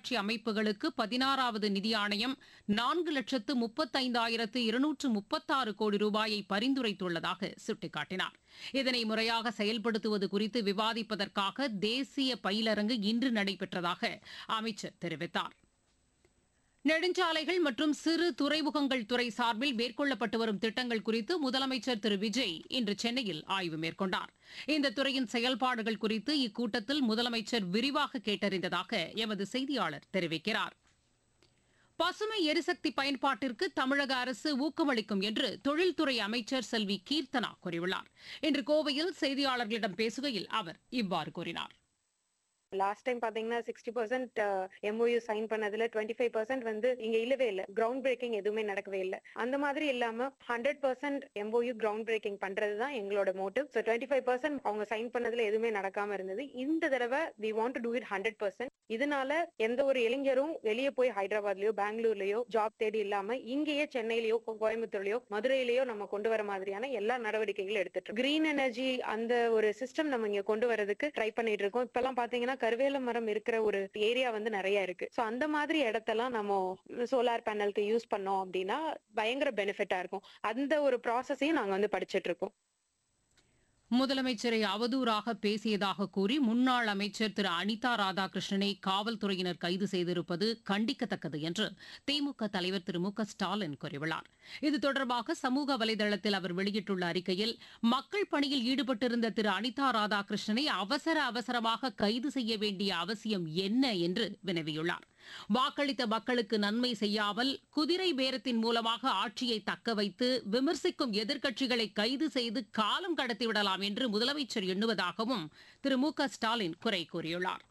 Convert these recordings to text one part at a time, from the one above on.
உள்ளாட்சி அமைப்புகளுக்கு 16வது நிதி ஆணையம் 4,35,236 கோடி ரூபாயை பரிந்துரைத்துள்ளதாக சுட்டிக்காட்டினார். இதனை முறையாக செயல்படுத்துவது குறித்து விவாதிப்பதற்காக தேசிய பயிலரங்கு இன்று நடைபெற்றதாக அமைச்சர் தெரிவித்தார். நெடுஞ்சாலைகள் மற்றும் சிறு துறைமுகங்கள் துறை சார்பில் மேற்கொள்ளப்பட்டு வரும் திட்டங்கள் குறித்து முதலமைச்சர் திரு விஜய் இன்று சென்னையில் ஆய்வு மேற்கொண்டார். இந்த துறையின் செயல்பாடுகள் குறித்து இக்கூட்டத்தில் முதலமைச்சர் விரிவாக கேட்டறிந்ததாக எமது செய்தியாளர் தெரிவிக்கிறார். பசுமை எரிசக்தி பயன்பாட்டிற்கு தமிழக அரசு ஊக்கமளிக்கும் என்று தொழில்துறை அமைச்சர் செல்வி கீர்த்தனா கூறியுள்ளார். இன்று கோவையில் செய்தியாளர்களிடம் பேசுகையில் அவர் இவ்வாறு கூறினார். லாஸ்ட் டைம் பாத்தீங்கன்னா 60% MOU சைன் பண்ணதுல 25% வந்து இங்க இல்லவே இல்ல. கிரவுண்ட் பிரேக்கிங் எதுவுமே நடக்கவே இல்ல. அந்த மாதிரி இல்லாம 100% MOU கிரவுண்ட் பிரேக்கிங் பண்றதுதான் எங்களோட மோட்டிவ். 25% அவங்க சைன் பண்ணதுல எதுவுமே நடக்காம இருந்தது. இந்த தடவை we want to do it 100%. இதனால எந்த ஒரு இளைஞரும் வெளியே போய் ஹைதராபாத்லயோ பெங்களூர்லயோ ஜாப் தேடி இல்லாம இங்கேயே சென்னையிலயோ கோயம்புத்தூர்லயோ மதுரையிலயோ நம்ம கொண்டு வர மாதிரியான எல்லா நடவடிக்கைகளும் எடுத்துட்டு இருக்கோம். கிரீன் எனர்ஜி அந்த ஒரு சிஸ்டம் நம்ம இங்க கொண்டு வரதுக்கு ட்ரை பண்ணிட்டு இருக்கோம். இப்பெல்லாம் பாத்தீங்கன்னா கருவேல மரம் இருக்கிற ஒரு ஏரியா வந்து நிறைய இருக்கு. சோ அந்த மாதிரி இடத்தெல்லாம் நம்ம சோலார் பேனலுக்கு யூஸ் பண்ணோம் அப்படின்னா பயங்கர பெனிஃபிட்டா இருக்கும். அந்த ஒரு ப்ராசஸையும் நாங்க வந்து படிச்சிட்டு இருக்கோம். முதலமைச்சரை அவதூறாக பேசியதாக கூறி முன்னாள் அமைச்சர் திரு அனிதா ராதாகிருஷ்ணனை காவல்துறையினர் கைது செய்திருப்பது கண்டிக்கத்தக்கது என்று திமுக தலைவர் திரு மு.க.ஸ்டாலின் கூறியுள்ளார். இது தொடர்பாக சமூக வலைதளத்தில் அவர் வெளியிட்டுள்ள அறிக்கையில் மக்கள் பணியில் ஈடுபட்டிருந்த திரு அனிதா ராதாகிருஷ்ணனை அவசரமாக கைது செய்ய வேண்டிய அவசியம் என்ன என்று வினவியுள்ளார். வாக்களித்த மக்களுக்கு நன்மை செய்யாமல் குதிரை பேரத்தின் மூலமாக ஆட்சியை தக்கவைத்து விமர்சிக்கும் எதிர்க்கட்சிகளை கைது செய்து காலம் கடத்திவிடலாம் என்று முதலமைச்சர் எண்ணுவதாகவும் திரு மு.க.ஸ்டாலின் குறை கூறியுள்ளார்.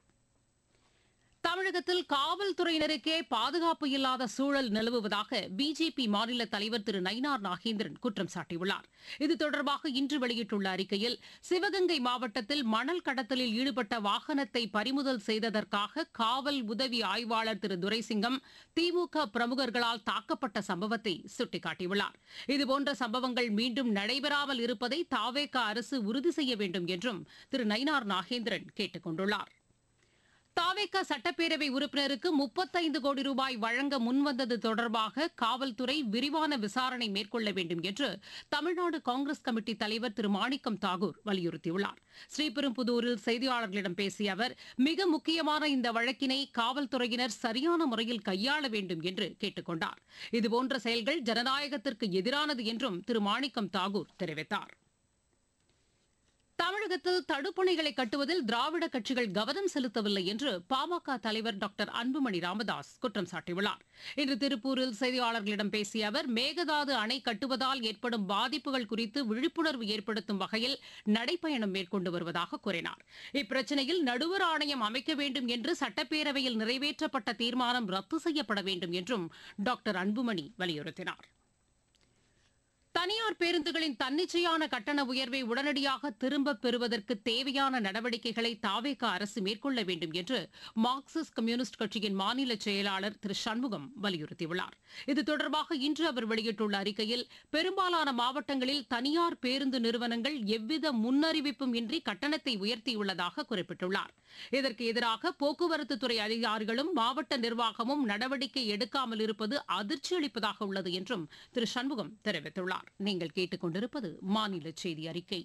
தமிழகத்தில் காவல்துறையினருக்கே பாதுகாப்பு இல்லாத சூழல் நிலவுவதாக பிஜேபி மாநில தலைவர் திரு நயினார் நாகேந்திரன் குற்றம் சாட்டியுள்ளார். இது தொடர்பாக இன்று வெளியிட்டுள்ள அறிக்கையில் சிவகங்கை மாவட்டத்தில் மணல் கடத்தலில் ஈடுபட்ட வாகனத்தை பறிமுதல் செய்ததற்காக காவல் உதவி ஆய்வாளர் திரு துரைசிங்கம் திமுக பிரமுகர்களால் தாக்கப்பட்ட சம்பவத்தை சுட்டிக்காட்டியுள்ளார். இதுபோன்ற சம்பவங்கள் மீண்டும் நடைபெறாமல் இருப்பதை தாவேக அரசு உறுதி செய்ய வேண்டும் என்றும் திரு நயினார் நாகேந்திரன் கேட்டுக் கொண்டுள்ளார். தாவேக சட்டப்பேரவை உறுப்பினருக்கு 35 கோடி ரூபாய் வழங்க முன்வந்தது தொடர்பாக காவல்துறை விரிவான விசாரணை மேற்கொள்ள வேண்டும் என்று தமிழ்நாடு காங்கிரஸ் கமிட்டி தலைவர் திரு மாணிக்கம் தாகூர் வலியுறுத்தியுள்ளார். ஸ்ரீபெரும்புதூரில் செய்தியாளர்களிடம் பேசிய அவர் மிக முக்கியமான இந்த வழக்கினை காவல்துறையினர் சரியான முறையில் கையாள வேண்டும் என்று கேட்டுக் கொண்டார். இதுபோன்ற செயல்கள் ஜனநாயகத்திற்கு எதிரானது என்றும் திரு மாணிக்கம் தாகூர் தெரிவித்தார். தமிழகத்தில் தடுப்பணைகளை கட்டுவதில் திராவிட கட்சிகள் கவனம் செலுத்தவில்லை என்று பாமக தலைவர் டாக்டர் அன்புமணி ராமதாஸ் குற்றம் சாட்டியுள்ளார். இன்று திருப்பூரில் செய்தியாளர்களிடம் பேசிய அவர் மேகதாது அணை கட்டுவதால் ஏற்படும் பாதிப்புகள் குறித்து விழிப்புணர்வு ஏற்படுத்தும் வகையில் நடைப்பயணம் மேற்கொண்டு வருவதாக கூறினார். இப்பிரச்சினையில் நடுவர் ஆணையம் அமைக்க வேண்டும் என்று சட்டப்பேரவையில் நிறைவேற்றப்பட்ட தீர்மானம் ரத்து செய்யப்பட வேண்டும் என்றும் டாக்டர் அன்புமணி வலியுறுத்தினார். தனியார் பேருந்துகளின் தன்னிச்சையான கட்டண உயர்வை உடனடியாக திரும்பப் பெறுவதற்கு தேவையான நடவடிக்கைகளை தாவேக அரசு மேற்கொள்ள வேண்டும் என்று மார்க்சிஸ்ட் கம்யூனிஸ்ட் கட்சியின் மாநில செயலாளர் திரு சண்முகம் வலியுறுத்தியுள்ளார். இது தொடர்பாக இன்று அவர் வெளியிட்டுள்ள அறிக்கையில் பெரும்பாலான மாவட்டங்களில் தனியார் பேருந்து நிறுவனங்கள் எவ்வித முன்னறிவிப்பும் இன்றி கட்டணத்தை உயர்த்தியுள்ளதாக குறிப்பிட்டுள்ளார். இதற்கு எதிராக போக்குவரத்து துறை அதிகாரிகளும் மாவட்ட நிர்வாகமும் நடவடிக்கை எடுக்காமல் இருப்பது அதிர்ச்சி அளிப்பதாக உள்ளது என்றும் திரு சண்முகம் தெரிவித்துள்ளார். நீங்கள் கேட்டுக்கொண்டிருப்பது மாநில செய்தி அறிக்கை.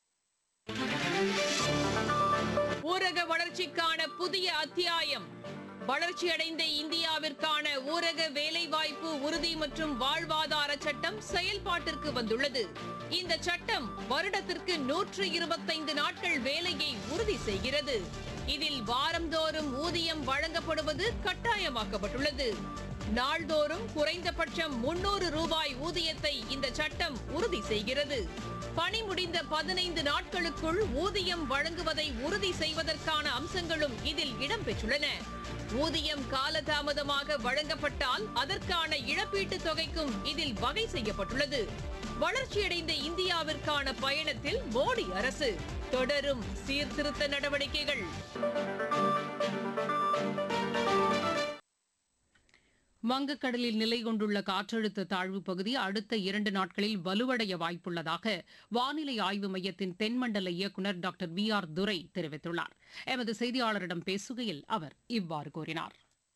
ஊரக வளர்ச்சிக்கான புதிய அத்தியாயம். வளர்ச்சியடைந்த இந்தியாவிற்கான ஊரக வேலைவாய்ப்பு உறுதி மற்றும் வாழ்வாதார சட்டம் செயல்பாட்டிற்கு வந்துள்ளது. இந்த சட்டம் வருடத்திற்கு 125 நாட்கள் வேலையை உறுதி செய்கிறது. இதில் வாரந்தோறும் ஊதியம் வழங்கப்படுவது கட்டாயமாக்கப்பட்டுள்ளது. நாள்தோறும் குறைந்தபட்சம் 300 ரூபாய் ஊதியத்தை இந்த சட்டம் உறுதி செய்கிறது. பணி முடிந்த 15 நாட்களுக்குள் ஊதியம் வழங்குவதை உறுதி செய்வதற்கான அம்சங்களும் இதில் இடம்பெற்றுள்ளன. ஊதியம் காலதாமதமாக வழங்கப்பட்டால் அதற்கான இழப்பீட்டுத் தொகைக்கும் இதில் வகை செய்யப்பட்டுள்ளது. வளர்ச்சியடைந்த இந்தியாவிற்கான பயணத்தில் மோடி அரசு தொடரும் சீர்திருத்த நடவடிக்கைகள். வங்கக்கடலில் நிலை கொண்டுள்ள காற்றழுத்த தாழ்வு பகுதி அடுத்த 2 நாட்களில் வலுவடைய வாய்ப்புள்ளதாக வானிலை ஆய்வு மையத்தின் தென்மண்டல இயக்குநர் டாக்டர் வி.ஆர். துரை தெரிவித்துள்ளார். எமது செய்தியாளரிடம் பேசுகையில் அவர் இவ்வாறு கூறினார்.